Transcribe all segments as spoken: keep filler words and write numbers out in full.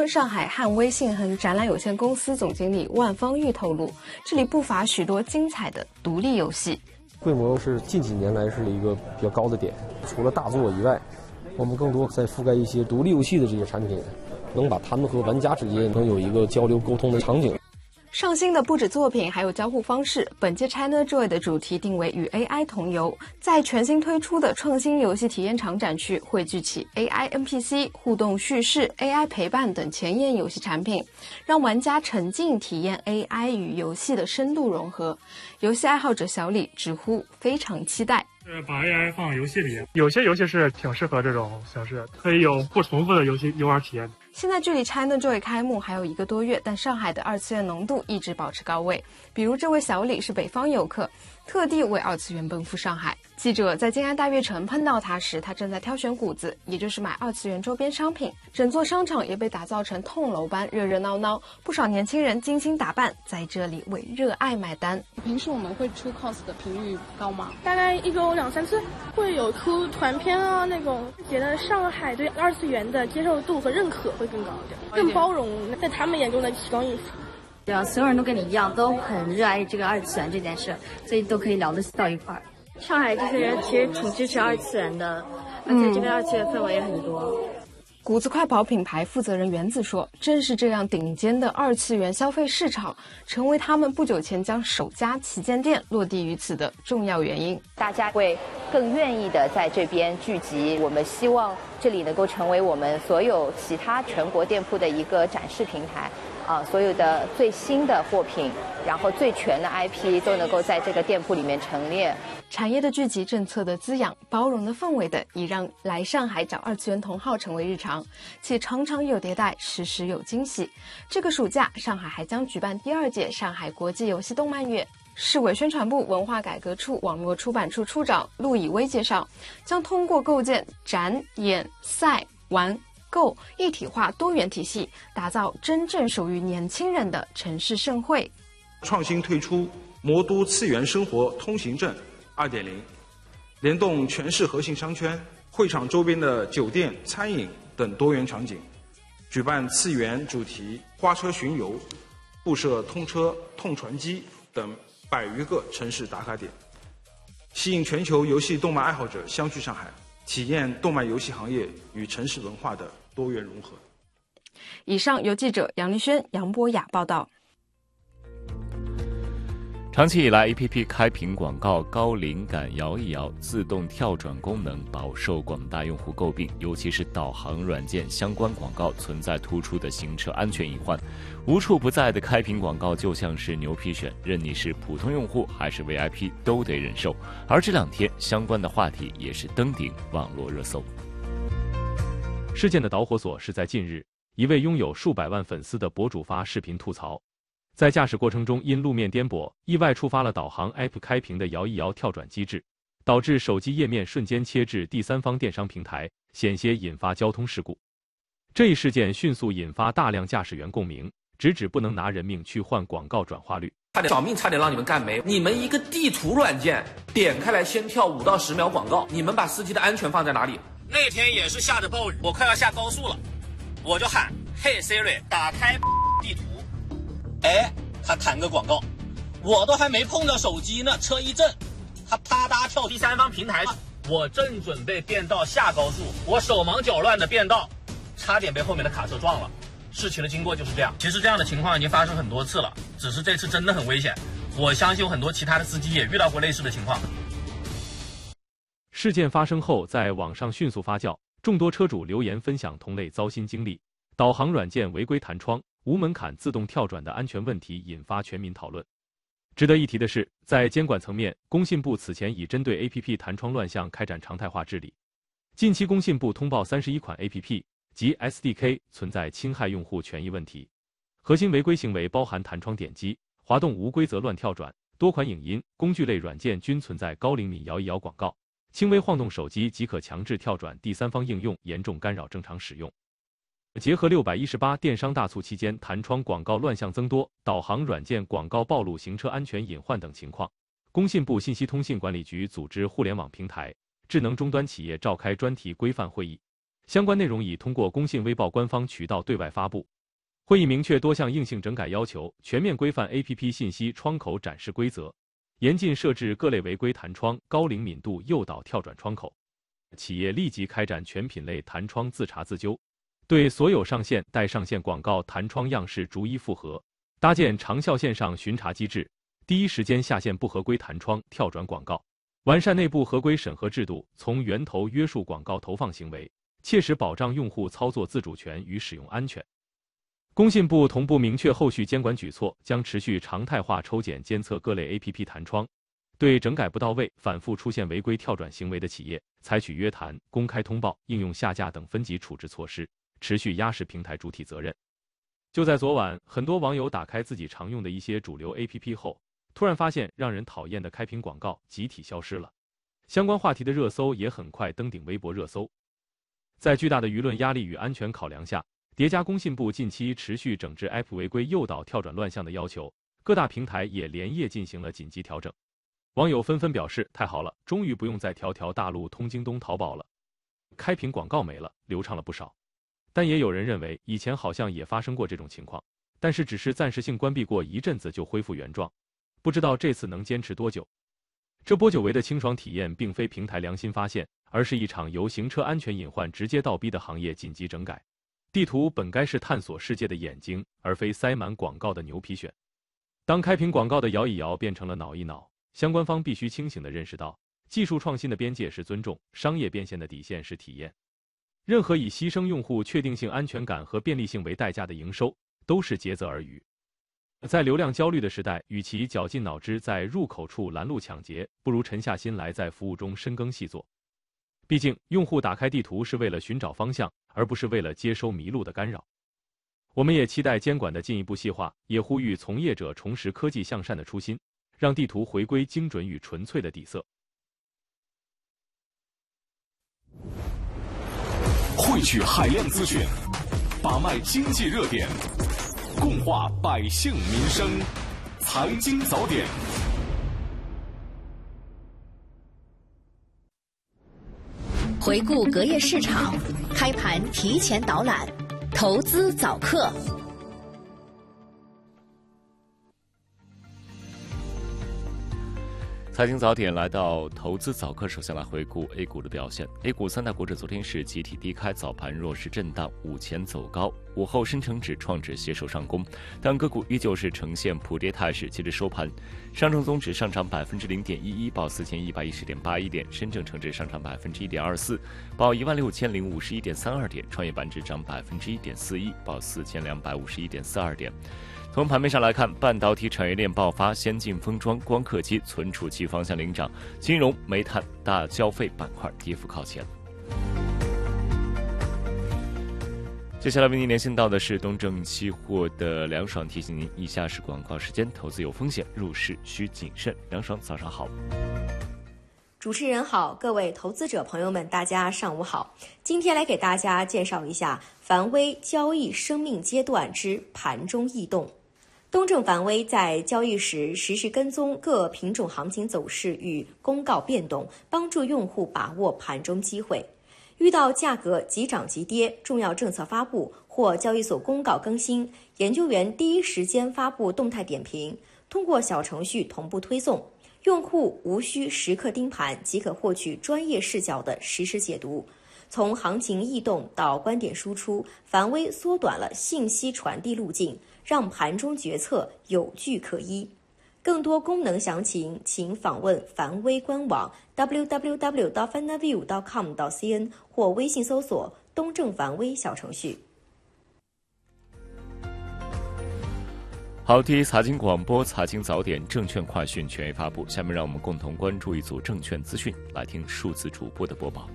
上海汉威信恒展览有限公司总经理万方玉透露，这里不乏许多精彩的独立游戏。 规模是近几年来是一个比较高的点，除了大作以外，我们更多在覆盖一些独立游戏的这些产品，能把他们和玩家之间能有一个交流沟通的场景。 上新的不止作品，还有交互方式。本届 ChinaJoy 的主题定为与 A I 同游，在全新推出的创新游戏体验场展区，汇聚起 A I N P C、互动叙事、A I 陪伴等前沿游戏产品，让玩家沉浸体验 A I 与游戏的深度融合。游戏爱好者小李直呼非常期待。 是把 A I 放游戏里，有些游戏是挺适合这种形式，可以有不重复的游戏游玩体验。 现在距离 ChinaJoy 开幕还有一个多月，但上海的二次元浓度一直保持高位。比如这位小李是北方游客，特地为二次元奔赴上海。记者在静安大悦城碰到他时，他正在挑选谷子，也就是买二次元周边商品。整座商场也被打造成痛楼般热热闹闹，不少年轻人精心打扮，在这里为热爱买单。 平时我们会出 cos 的频率高吗？大概一周两三次，会有出团片啊那种。觉得上海对二次元的接受度和认可会更高一点，更包容，在他们眼中的奇装异服。 对啊，所有人都跟你一样，都很热爱这个二次元这件事，所以都可以聊得到一块儿。上海这些人其实挺支持二次元的，而且这边二次元氛围也很多。嗯谷子快跑品牌负责人原子说，正是这样顶尖的二次元消费市场，成为他们不久前将首家旗舰店落地于此的重要原因。 大家会更愿意的在这边聚集，我们希望这里能够成为我们所有其他全国店铺的一个展示平台。啊，所有的最新的货品，然后最全的 I P 都能够在这个店铺里面陈列。 产业的聚集，政策的滋养，包容的氛围的，已让来上海找二次元同好成为日常，且常常有迭代，时时有惊喜。这个暑假，上海还将举办第二届上海国际游戏动漫月。市委宣传部文化改革处网络出版处处长陆以威介绍，将通过构建展、演、赛、玩、购一体化多元体系，打造真正属于年轻人的城市盛会。 创新推出魔都次元生活通行证 二点零， 联动全市核心商圈、会场周边的酒店、餐饮等多元场景，举办次元主题花车巡游，布设通车、痛传机等百余个城市打卡点，吸引全球游戏动漫爱好者相聚上海，体验动漫游戏行业与城市文化的多元融合。 以上由记者杨丽轩、杨博雅报道。 长期以来 A P P 开屏广告高灵感、摇一摇、自动跳转功能饱受广大用户诟病，尤其是导航软件相关广告存在突出的行车安全隐患。无处不在的开屏广告就像是牛皮癣，任你是普通用户还是 V I P 都得忍受。而这两天相关的话题也是登顶网络热搜。 事件的导火索是在近日，一位拥有数百万粉丝的博主发视频吐槽，在驾驶过程中因路面颠簸，意外触发了导航 A P P 开屏的摇一摇跳转机制，导致手机页面瞬间切至第三方电商平台，险些引发交通事故。这一事件迅速引发大量驾驶员共鸣，直指不能拿人命去换广告转化率。 差点小命差点让你们干没！你们一个地图软件点开来先跳五到十秒广告，你们把司机的安全放在哪里？ 那天也是下着暴雨，我快要下高速了，我就喊嘿 Siri 打开地图，哎，他弹个广告，我都还没碰到手机呢，车一震，他啪嗒跳第三方平台，我正准备变道下高速，我手忙脚乱的变道，差点被后面的卡车撞了。事情的经过就是这样，其实这样的情况已经发生很多次了，只是这次真的很危险，我相信有很多其他的司机也遇到过类似的情况。 事件发生后，在网上迅速发酵，众多车主留言分享同类糟心经历。导航软件违规弹窗、无门槛自动跳转的安全问题引发全民讨论。值得一提的是，在监管层面，工信部此前已针对 A P P 弹窗乱象开展常态化治理。近期，工信部通报三十一款 A P P 及 S D K 存在侵害用户权益问题，核心违规行为包含弹窗点击、滑动无规则乱跳转，多款影音、工具类软件均存在高灵敏摇一摇广告。轻微晃动手机即可强制跳转第三方应用，严重干扰正常使用。结合六百一十八电商大促期间弹窗广告乱象增多、导航软件广告暴露行车安全隐患等情况，工信部信息通信管理局组织互联网平台、智能终端企业召开专题规范会议，相关内容已通过工信微报官方渠道对外发布， 会议明确多项硬性整改要求，全面规范 A P P 信息窗口展示规则，严禁设置各类违规弹窗、高灵敏度诱导跳转窗口。企业立即开展全品类弹窗自查自纠，对所有上线、待上线广告弹窗样式逐一复核，搭建长效线上巡查机制，第一时间下线不合规弹窗、跳转广告，完善内部合规审核制度，从源头约束广告投放行为，切实保障用户操作自主权与使用安全。工信部同步明确后续监管举措，将持续常态化抽检监测各类 A P P 弹窗，对整改不到位、反复出现违规跳转行为的企业，采取约谈、公开通报、应用下架等分级处置措施，持续压实平台主体责任。就在昨晚，很多网友打开自己常用的一些主流 A P P 后，突然发现让人讨厌的开屏广告集体消失了。相关话题的热搜也很快登顶微博热搜。在巨大的舆论压力与安全考量下，叠加工信部近期持续整治 App 违规诱导跳转乱象的要求，各大平台也连夜进行了紧急调整。网友纷纷表示：太好了，终于不用再条条大路通京东、淘宝了。开屏广告没了，流畅了不少。但也有人认为，以前好像也发生过这种情况，但是只是暂时性关闭过一阵子就恢复原状，不知道这次能坚持多久。这波久违的清爽体验并非平台良心发现，而是一场由行车安全隐患直接倒逼的行业紧急整改。地图本该是探索世界的眼睛，而非塞满广告的牛皮癣。当开屏广告的摇一摇变成了挠一挠，相关方必须清醒地认识到，技术创新的边界是尊重，商业变现的底线是体验。任何以牺牲用户确定性安全感和便利性为代价的营收，都是竭泽而渔。在流量焦虑的时代，与其绞尽脑汁在入口处拦路抢劫，不如沉下心来在服务中深耕细作。毕竟，用户打开地图是为了寻找方向，而不是为了接收迷路的干扰。我们也期待监管的进一步细化，也呼吁从业者重拾科技向善的初心，让地图回归精准与纯粹的底色。 汇聚海量资讯，把脉经济热点，共话百姓民生。财经早点。 回顾隔夜市场，开盘提前导览，投资早课。 财经早点来到投资早课，首先来回顾 A 股的表现。A 股三大股指昨天是集体低开，早盘弱势震荡，午前走高，午后深成指、创指携手上攻，但个股依旧是呈现普跌态势。截至收盘，上证综指上涨百分之零点一一，报四千一百一十点八一点；深证成指上涨百分之一点二四，报一万六千零五十一点三二点；创业板指涨百分之一点四一，报四千两百五十一点四二点。从盘面上来看，半导体产业链爆发，先进封装、光刻机、存储器方向领涨，金融、煤炭、大消费板块跌幅靠前。接下来为您连线到的是东证期货的梁爽，提醒您以下是广告时间，投资有风险，入市需谨慎。梁爽，早上好。 主持人好，各位投资者朋友们，大家上午好。今天来给大家介绍一下凡威交易生命阶段之盘中异动。东证凡威在交易时实时跟踪各品种行情走势与公告变动，帮助用户把握盘中机会。遇到价格急涨急跌、重要政策发布或交易所公告更新，研究员第一时间发布动态点评，通过小程序同步推送，用户无需时刻盯盘，即可获取专业视角的实时解读。从行情异动到观点输出，凡威缩短了信息传递路径，让盘中决策有据可依。更多功能详情，请访问凡威官网 double-u double-u double-u 点 fanaview 点 com 点 cn 或微信搜索东证凡威小程序。 好，第一财经广播财经早点证券快讯权威发布，下面让我们共同关注一组证券资讯，来听数字主播的播报。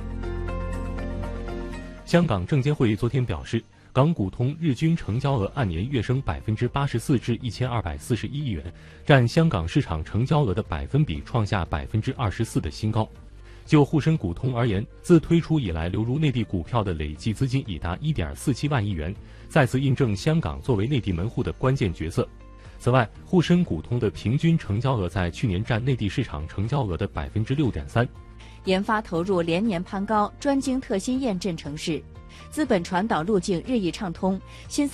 香港证监会昨天表示，港股通日均成交额按年跃升百分之八十四至一千二百四十一亿元，占香港市场成交额的百分比创下百分之二十四的新高。就沪深股通而言，自推出以来流入内地股票的累计资金已达一点四七万亿元，再次印证香港作为内地门户的关键角色。此外，沪深股通的平均成交额在去年占内地市场成交额的百分之六点三。 研发投入连年攀高，专精特新验证城市，资本传导路径日益畅通，新